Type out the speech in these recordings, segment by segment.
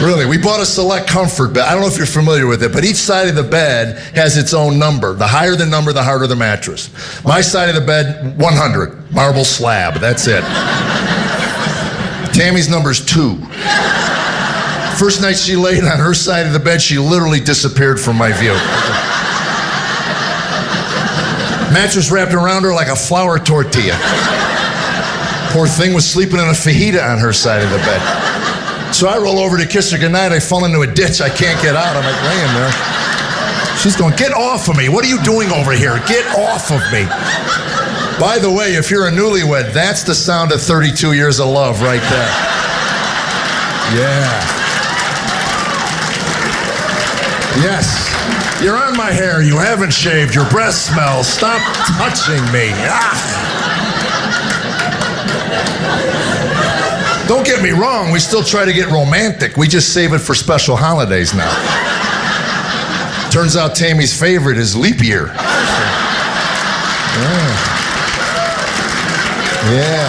Really, we bought a Select Comfort bed. I don't know if you're familiar with it, but each side of the bed has its own number. The higher the number, the harder the mattress. My side of the bed, 100. Marble slab. That's it. Tammy's number's 2. First night she laid on her side of the bed, she literally disappeared from my view. Mattress wrapped around her like a flour tortilla. Poor thing was sleeping in a fajita on her side of the bed. So I roll over to kiss her goodnight. I fall into a ditch. I can't get out. I'm like laying there. She's going, get off of me. What are you doing over here? Get off of me. By the way, if you're a newlywed, that's the sound of 32 years of love right there. Yeah. Yes. You're on my hair. You haven't shaved. Your breath smells. Stop touching me. Don't get me wrong. We still try to get romantic. We just save it for special holidays now. Turns out Tammy's favorite is leap year. Yeah.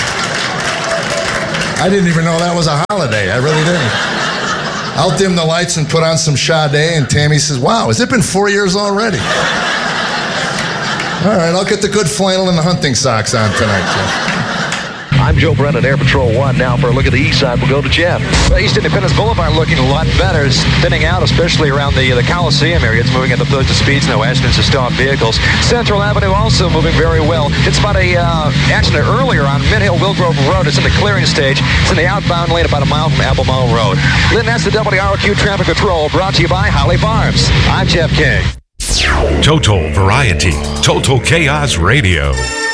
I didn't even know that was a holiday. I really didn't. I'll dim the lights and put on some Sade, and Tammy says, wow, has it been 4 years already? All right, I'll get the good flannel and the hunting socks on tonight, Jeff. I'm Joe Brennan, Air Patrol 1. Now for a look at the east side, we'll go to Jeff. East Independence Boulevard looking a lot better. It's thinning out, especially around the Coliseum area. It's moving at the thirds of speeds, no accidents or stopped vehicles. Central Avenue also moving very well. It's about a accident earlier on Mid-Hill-Will Grove Road. It's in the clearing stage. It's in the outbound lane about a mile from Apple Mill Road. Lynn, that's the WRQ Traffic Patrol, brought to you by Holly Farms. I'm Jeff King. Total Variety, Total Chaos Radio.